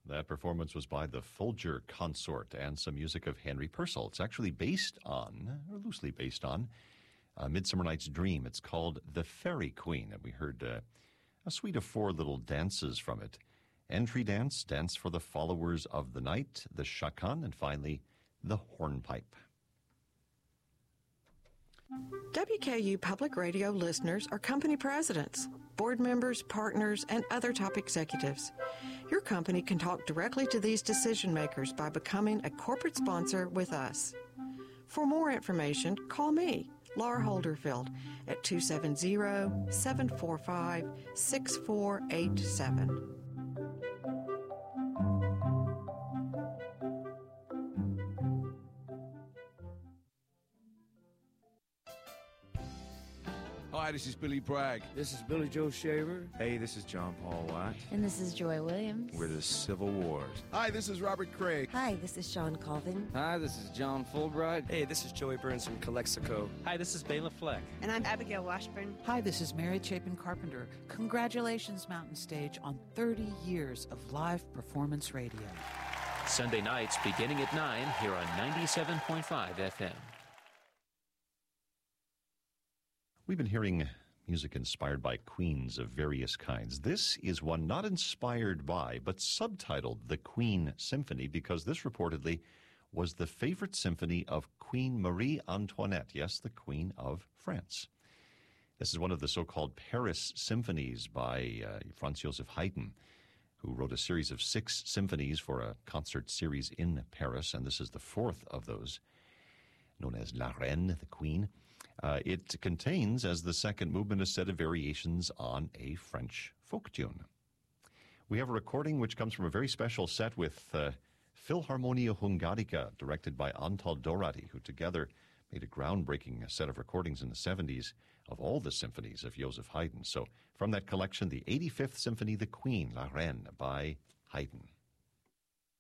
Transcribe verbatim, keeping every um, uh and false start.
That performance was by the Folger Consort and some music of Henry Purcell. It's actually based on, or loosely based on, uh, Midsummer Night's Dream. It's called The Fairy Queen, and we heard uh, a suite of four little dances from it. Entry dance, dance for the followers of the night, the chakan, and finally, the hornpipe. W K U Public Radio listeners are company presidents, board members, partners, and other top executives. Your company can talk directly to these decision makers by becoming a corporate sponsor with us. For more information, call me, Laura Holderfield, at two seven zero, seven four five, six four eight seven. Hi, this is Billy Bragg. This is Billy Joe Shaver. Hey, this is John Paul White. And this is Joy Williams. We're the Civil Wars. Hi, this is Robert Craig. Hi, this is Sean Colvin. Hi, this is John Fulbright. Hey, this is Joey Burns from Calexico. Hi, this is Bela Fleck. And I'm Abigail Washburn. Hi, this is Mary Chapin Carpenter. Congratulations, Mountain Stage, on thirty years of live performance radio. Sunday nights beginning at nine here on ninety-seven point five F M. We've been hearing music inspired by queens of various kinds. This is one not inspired by, but subtitled The Queen Symphony, because this reportedly was the favorite symphony of Queen Marie Antoinette, yes, the Queen of France. This is one of the so-called Paris symphonies by uh, Franz Joseph Haydn, who wrote a series of six symphonies for a concert series in Paris, and this is the fourth of those, known as La Reine, the Queen. Uh, it contains, as the second movement, a set of variations on a French folk tune. We have a recording which comes from a very special set with uh, Philharmonia Hungarica, directed by Antal Dorati, who together made a groundbreaking set of recordings in the seventies of all the symphonies of Joseph Haydn. So from that collection, the eighty-fifth Symphony, The Queen, La Reine, by Haydn.